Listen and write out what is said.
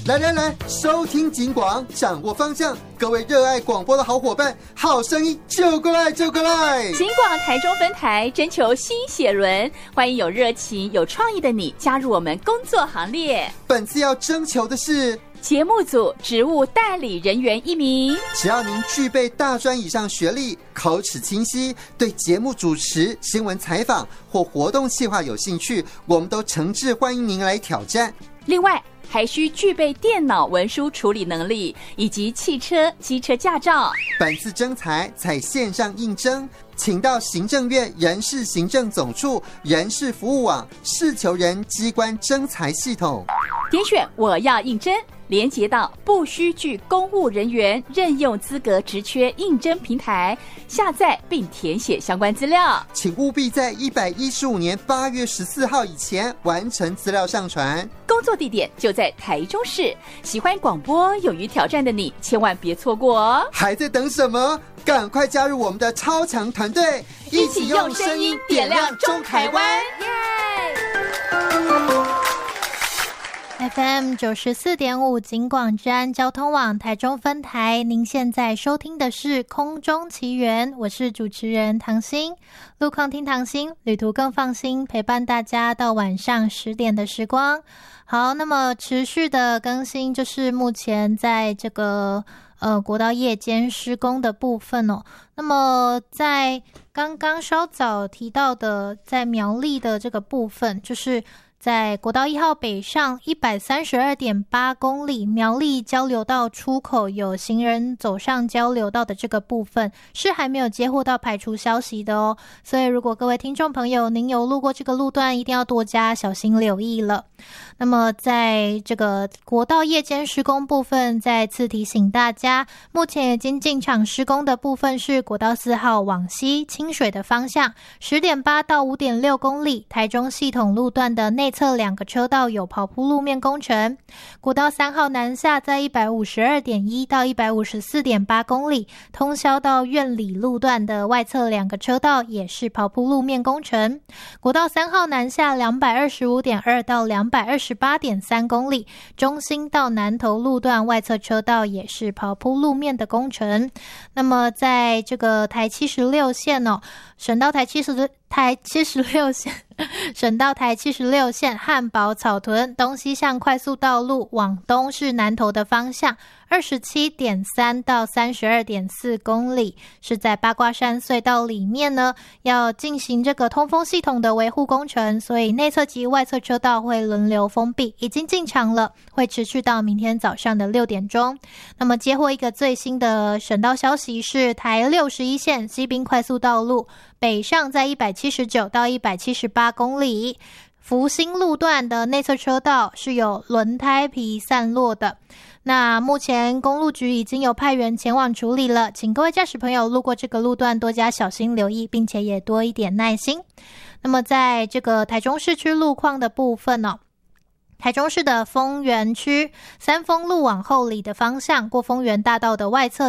来，收听警广，掌握方向。各位热爱广播的好伙伴，好声音就过来！警广台中分台征求新血轮，欢迎有热情、有创意的你加入我们工作行列。 本次要征求的是节目组职务代理人员1名， 只要您具备大专以上学历，口齿清晰，对节目主持、新闻采访或活动企划有兴趣，我们都诚挚欢迎您来挑战。 另外还需具备电脑文书处理能力以及汽车、机车驾照。 本次征才采线上应征，请到行政院人事行政总处人事服务网事求人机关征才系统， 点选我要应征，连结到不需具公务人员任用资格职缺应征平台，下载并填写相关资料。 请务必在115年8月14号以前完成资料上传。 工作地点就在台中市，喜欢广播、勇于挑战的你，千万别错过哦！ 还在等什么？赶快加入我们的超强团队， 一起用声音点亮中台湾 ！FM 94.5警广治安交通网台中分台，您现在收听的是空中奇缘，我是主持人唐心。路况听唐心，旅途更放心，陪伴大家到晚上10点的时光。好，那么持续的更新就是目前在这个国道夜间施工的部分哦。那么在刚刚稍早提到的，在苗栗的这个部分，就是在国道1号北上 132.8 公里苗栗交流道出口有行人走上交流道的这个部分是还没有接获到排除消息的哦，所以如果各位听众朋友您有路过这个路段，一定要多加小心留意了。那么在这个国道夜间施工部分，再次提醒大家，目前已经进场施工的部分是国道4号往西清水的方向 10.8 到 5.6 公里台中系统路段的内侧2个车道有刨铺路面工程。国道3号南下在 152.1 到 154.8 公里通霄到苑里路段的外侧2个车道也是刨铺路面工程。国道3号南下 225.2 到 228.3 公里中兴到南投路段外侧车道也是刨铺路面的工程。那么在这个台76线哦，省道台76线省道台76线汉宝草屯东西向快速道路往东是南投的方向 27.3 到 32.4 公里，是在八卦山隧道里面呢，要进行这个通风系统的维护工程，所以内侧及外侧车道会轮流封闭，已经进场了，会持续到明天早上的6点钟。那么接获一个最新的省道消息是台61线西滨快速道路北上在179到178公里，福兴路段的内侧车道是有轮胎皮散落的。那目前公路局已经有派员前往处理了，请各位驾驶朋友路过这个路段多加小心留意，并且也多一点耐心。那么在这个台中市区路况的部分哦，台中市的丰原区三丰路往后里的方向，过丰原大道的外侧